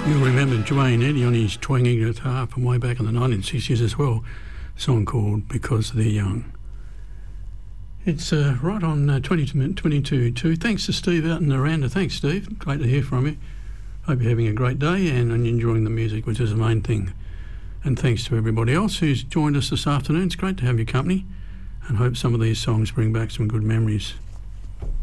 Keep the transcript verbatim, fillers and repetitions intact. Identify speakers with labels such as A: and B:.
A: You'll remember Dwayne Eddy on his twanging guitar from way back in the nineteen sixties as well. A song called Because They're Young. It's uh, right on uh, twenty-two two. Thanks to Steve out in Naranda. Thanks, Steve. Great to hear from you. Hope you're having a great day and, and enjoying the music, which is the main thing. And thanks to everybody else who's joined us this afternoon. It's great to have your company, and hope some of these songs bring back some good memories.